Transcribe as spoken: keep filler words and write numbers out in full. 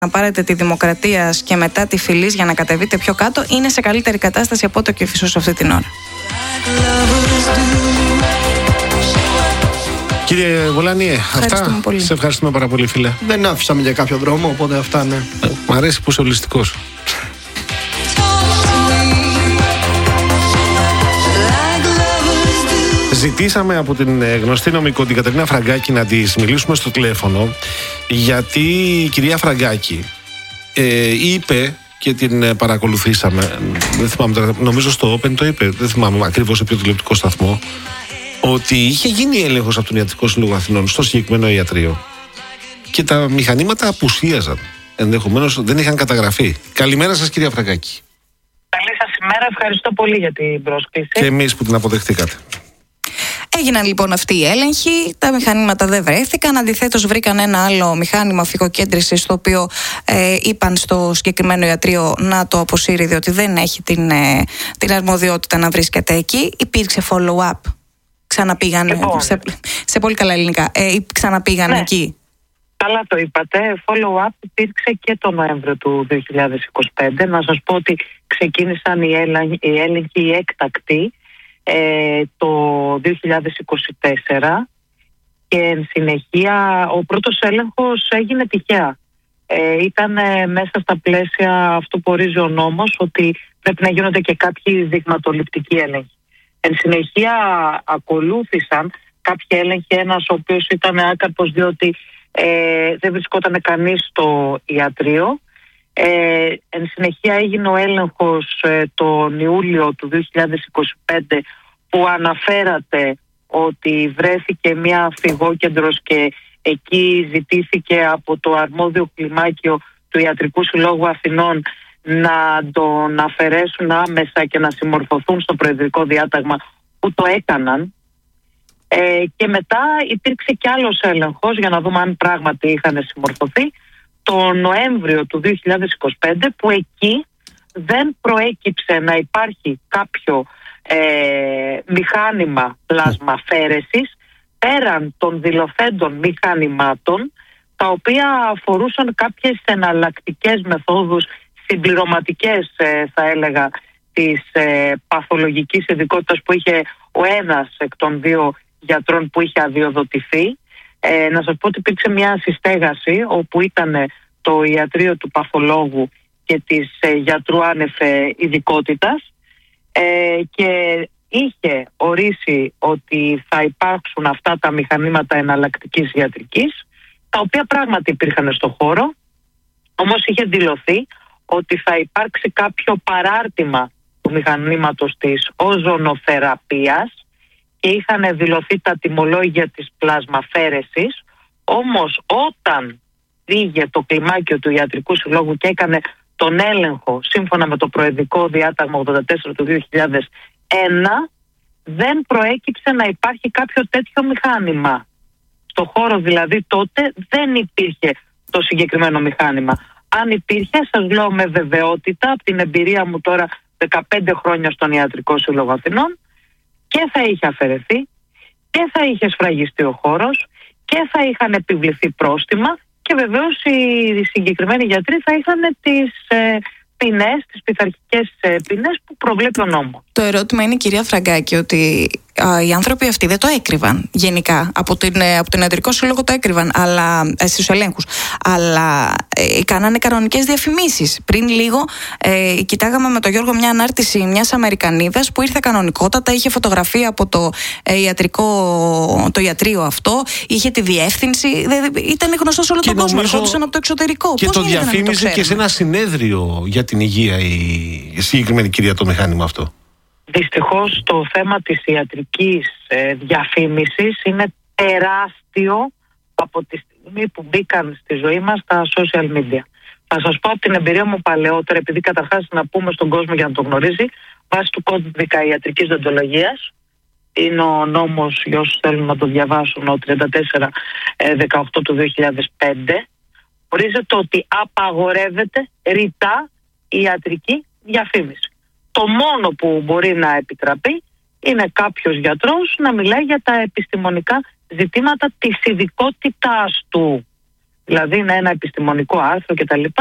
να πάρετε τη Δημοκρατίας και μετά τη Φυλής για να κατεβείτε πιο κάτω, είναι σε καλύτερη κατάσταση από το Κηφισός αυτή την ώρα. Κύριε Βολανίε, αυτά. Πολύ. Σε ευχαριστούμε πάρα πολύ, φίλε. Δεν άφησαμε για κάποιο δρόμο, οπότε αυτά ναι. Ε, μ' αρέσει που είσαι ολιστικός. Ζητήσαμε από την γνωστή νομικό την Κατερίνα Φραγκάκη να της μιλήσουμε στο τηλέφωνο, γιατί η κυρία Φραγκάκη ε, είπε και την παρακολουθήσαμε, δεν θυμάμαι τώρα, νομίζω στο Open το είπε, δεν θυμάμαι ακριβώς σε ποιο τηλεοπτικό σταθμό, ότι είχε γίνει έλεγχος από τον Ιατρικό Σύλλογο Αθηνών στο συγκεκριμένο ιατρείο και τα μηχανήματα απουσίαζαν, ενδεχομένως δεν είχαν καταγραφεί. Καλημέρα σας, κυρία Φραγκάκη. Καλή σας ημέρα, ευχαριστώ πολύ για την πρόσκληση. Και εμείς που την αποδεχτήκατε. Έγιναν λοιπόν αυτοί οι έλεγχοι, τα μηχανήματα δεν βρέθηκαν, αντιθέτως βρήκαν ένα άλλο μηχάνημα φυγοκέντρησης, το οποίο ε, είπαν στο συγκεκριμένο ιατρείο να το αποσύρει, διότι δεν έχει την, ε, την αρμοδιότητα να βρίσκεται εκεί. Υπήρξε follow-up, ξαναπήγαν, λοιπόν, σε, σε πολύ καλά ελληνικά, ε, ξαναπήγαν ναι. εκεί. Καλά το είπατε, follow-up υπήρξε και το Νοέμβριο του δύο χιλιάδες είκοσι πέντε. Να σας πω ότι ξεκίνησαν οι έλεγχοι έκτακτοι Ε, το δύο χιλιάδες είκοσι τέσσερα και εν συνεχεία ο πρώτος έλεγχος έγινε τυχαία. Ε, ήταν ε, μέσα στα πλαίσια αυτού που ορίζει ο νόμος, ότι πρέπει να γίνονται και κάποιοι δειγματοληπτικοί έλεγχοι. Εν συνεχεία ακολούθησαν κάποιοι έλεγχοι, ένας ο οποίος ήταν άκαρπος διότι ε, δεν βρισκόταν κανείς στο ιατρείο. Ε, εν συνεχεία έγινε ο έλεγχος ε, τον Ιούλιο του δύο χιλιάδες είκοσι πέντε, που αναφέρατε ότι βρέθηκε μια φυγόκεντρος και εκεί ζητήθηκε από το αρμόδιο κλιμάκιο του Ιατρικού Συλλόγου Αθηνών να τον αφαιρέσουν άμεσα και να συμμορφωθούν στο προεδρικό διάταγμα, που το έκαναν. Ε, και μετά υπήρξε κι άλλος έλεγχος για να δούμε αν πράγματι είχαν συμμορφωθεί το Νοέμβριο του δύο χιλιάδες είκοσι πέντε, που εκεί δεν προέκυψε να υπάρχει κάποιο ε, μηχάνημα πλασμαφέρεσης πέραν των δηλωθέντων μηχανημάτων, τα οποία αφορούσαν κάποιες εναλλακτικές μεθόδους, συμπληρωματικές ε, θα έλεγα, της ε, παθολογικής ειδικότητας που είχε ο ένας εκ των δύο γιατρών που είχε αδειοδοτηθεί. Ε, να σας πω ότι υπήρξε μια συστέγαση όπου ήταν το ιατρείο του παθολόγου και της ε, γιατρού άνευ ειδικότητας ε, και είχε ορίσει ότι θα υπάρξουν αυτά τα μηχανήματα εναλλακτικής ιατρικής, τα οποία πράγματι υπήρχαν στο χώρο, όμως είχε δηλωθεί ότι θα υπάρξει κάποιο παράρτημα του μηχανήματος της οζονοθεραπείας και είχαν δηλωθεί τα τιμολόγια της πλασμαφέρεσης. Όμως όταν πήγε το κλιμάκιο του Ιατρικού Συλλόγου και έκανε τον έλεγχο σύμφωνα με το προεδρικό διάταγμα ογδόντα τέσσερα του δύο χιλιάδες ένα, δεν προέκυψε να υπάρχει κάποιο τέτοιο μηχάνημα. Στο χώρο δηλαδή τότε δεν υπήρχε το συγκεκριμένο μηχάνημα. Αν υπήρχε, σας λέω με βεβαιότητα από την εμπειρία μου τώρα δεκαπέντε χρόνια στον Ιατρικό Σύλλογο Αθηνών, και θα είχε αφαιρεθεί και θα είχε σφραγιστεί ο χώρος και θα είχαν επιβληθεί πρόστιμα και βεβαίως οι συγκεκριμένοι γιατροί θα είχαν τις ε, ποινές, τις πειθαρχικές ε, ποινές που προβλέπει ο νόμος. Το ερώτημα είναι, κυρία Φραγκάκη, ότι α, οι άνθρωποι αυτοί δεν το έκρυβαν γενικά. Από, την, από τον Ιατρικό Σύλλογο το έκρυβαν, αλλά, ε, στους ελέγχους. Αλλά ε, κάνανε κανονικές διαφημίσεις. Πριν λίγο ε, κοιτάγαμε με τον Γιώργο μια ανάρτηση μιας Αμερικανίδας που ήρθε κανονικότατα, είχε φωτογραφία από το, ε, ιατρικό, το ιατρείο αυτό, είχε τη διεύθυνση. Δε, ήταν γνωστό σε όλο τον κόσμο. Ερχόντουσαν από το εξωτερικό. Και πώς το διαφήμιζε και σε ένα συνέδριο για την υγεία η, η συγκεκριμένη κυρία το μηχάνημα αυτό. Δυστυχώς το θέμα της ιατρικής ε, διαφήμισης είναι τεράστιο από τη στιγμή που μπήκαν στη ζωή μας τα social media. Θα σας πω από την εμπειρία μου παλαιότερα, επειδή καταρχάς να πούμε στον κόσμο για να το γνωρίζει, βάσει του κώδικα ιατρικής δοντολογίας, είναι ο νόμος, για όσους θέλουν να το διαβάσουν, ο τριάντα τέσσερα δεκαοκτώ του δύο χιλιάδες πέντε, ορίζεται ότι απαγορεύεται ρητά η ιατρική διαφήμιση. Το μόνο που μπορεί να επιτραπεί είναι κάποιος γιατρός να μιλάει για τα επιστημονικά ζητήματα της ειδικότητάς του. Δηλαδή είναι ένα επιστημονικό άρθρο κτλ.